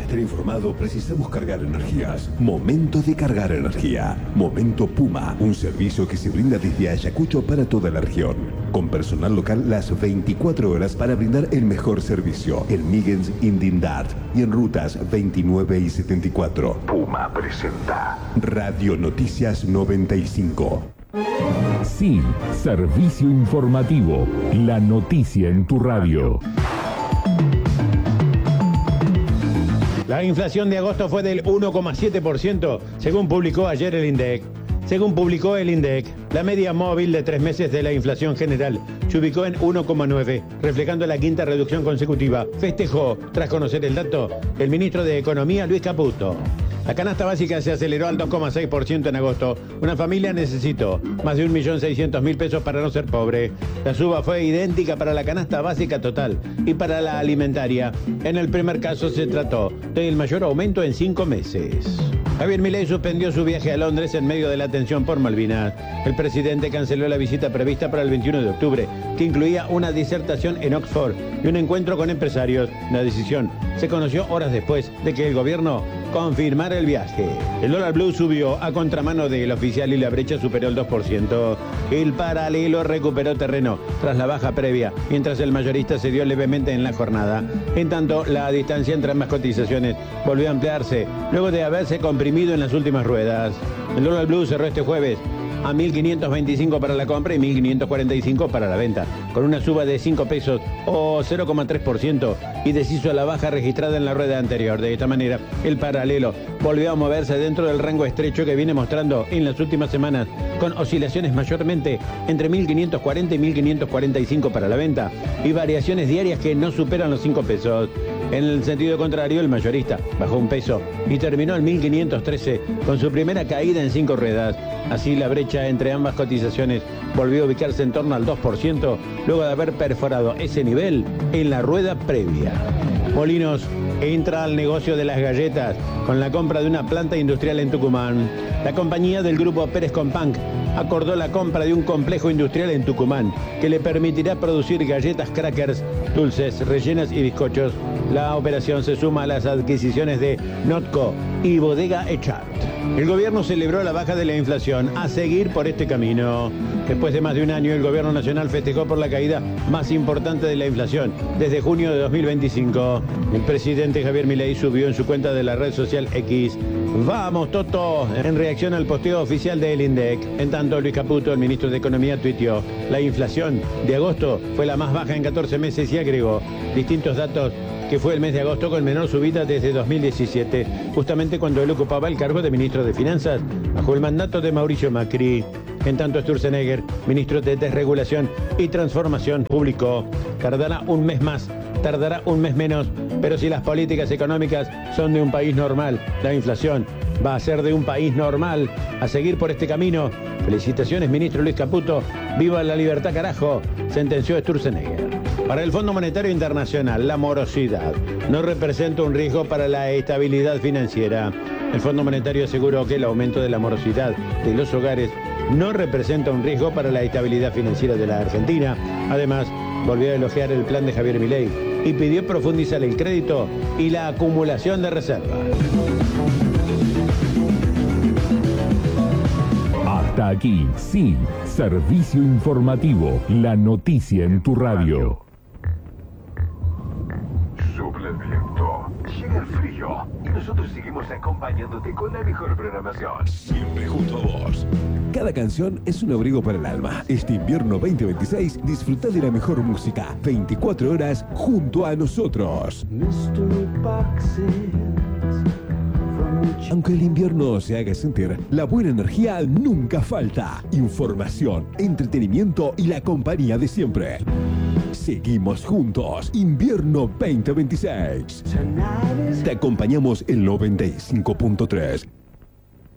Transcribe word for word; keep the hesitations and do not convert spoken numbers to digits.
estar informado precisamos cargar energías. Momento de cargar energía. Momento Puma, un servicio que se brinda desde Ayacucho para toda la región. Con personal local las veinticuatro horas para brindar el mejor servicio. En Migens Indindad y en rutas veintinueve y setenta y cuatro. Puma presenta Radio Noticias noventa y cinco. Sí, servicio informativo. La noticia en tu radio. La inflación de agosto fue del uno coma siete por ciento, según publicó ayer el INDEC. Según publicó el INDEC, la media móvil de tres meses de la inflación general se ubicó en uno coma nueve, reflejando la quinta reducción consecutiva. Festejó, tras conocer el dato, el ministro de Economía, Luis Caputo. La canasta básica se aceleró al dos coma seis por ciento en agosto. Una familia necesitó más de un millón seiscientos mil pesos para no ser pobre. La suba fue idéntica para la canasta básica total y para la alimentaria. En el primer caso se trató del mayor aumento en cinco meses. Javier Milei suspendió su viaje a Londres en medio de la tensión por Malvinas. El presidente canceló la visita prevista para el veintiuno de octubre, que incluía una disertación en Oxford y un encuentro con empresarios. La decisión se conoció horas después de que el gobierno confirmara el viaje. El dólar blue subió a contramano del oficial y la brecha superó el dos por ciento. El paralelo recuperó terreno tras la baja previa, mientras el mayorista cedió levemente en la jornada. En tanto, la distancia entre ambas cotizaciones volvió a ampliarse luego de haberse comprimido en las últimas ruedas. El dólar blue cerró este jueves a mil quinientos veinticinco para la compra y mil quinientos cuarenta y cinco para la venta, con una suba de cinco pesos o cero coma tres por ciento y deshizo la baja registrada en la rueda anterior. De esta manera, el paralelo volvió a moverse dentro del rango estrecho que viene mostrando en las últimas semanas, con oscilaciones mayormente entre mil quinientos cuarenta y mil quinientos cuarenta y cinco para la venta y variaciones diarias que no superan los cinco pesos. En el sentido contrario, el mayorista bajó un peso y terminó en mil quinientos trece con su primera caída en cinco ruedas. Así, la brecha entre ambas cotizaciones volvió a ubicarse en torno al dos por ciento luego de haber perforado ese nivel en la rueda previa. Molinos entra al negocio de las galletas con la compra de una planta industrial en Tucumán. La compañía del grupo Pérez Companc acordó la compra de un complejo industrial en Tucumán que le permitirá producir galletas crackers, dulces, rellenas y bizcochos. La operación se suma a las adquisiciones de Notco y Bodega Echart. El gobierno celebró la baja de la inflación. A seguir por este camino. Después de más de un año, el gobierno nacional festejó por la caída más importante de la inflación desde junio de dos mil veinticinco. El presidente Javier Milei subió en su cuenta de la red social X: ¡Vamos, Toto!, en reacción al posteo oficial del INDEC. En tanto, Luis Caputo, el ministro de Economía, tuiteó: la inflación de agosto fue la más baja en catorce meses y agregó distintos datos que fue el mes de agosto con menor subida desde dos mil diecisiete, justamente cuando él ocupaba el cargo de ministro de Finanzas, bajo el mandato de Mauricio Macri. En tanto, Sturzenegger, ministro de Desregulación y Transformación, publicó: tardará un mes más, tardará un mes menos, pero si las políticas económicas son de un país normal, la inflación va a ser de un país normal. A seguir por este camino. Felicitaciones, ministro Luis Caputo. ¡Viva la libertad, carajo!, sentenció Sturzenegger. Para el Fondo Monetario Internacional, la morosidad no representa un riesgo para la estabilidad financiera. El Fondo Monetario aseguró que el aumento de la morosidad de los hogares no representa un riesgo para la estabilidad financiera de la Argentina. Además, volvió a elogiar el plan de Javier Milei y pidió profundizar el crédito y la acumulación de reservas. Hasta aquí, sí, servicio informativo, la noticia en tu radio. Sopla el viento, llega el frío y nosotros seguimos acompañándote con la mejor programación. Siempre junto a vos. Cada canción es un abrigo para el alma. Este invierno veinte veintiséis, disfruta de la mejor música. veinticuatro horas junto a nosotros. Aunque el invierno se haga sentir, la buena energía nunca falta. Información, entretenimiento y la compañía de siempre. Seguimos juntos. Invierno veinte veintiséis. Te acompañamos en noventa y cinco punto tres.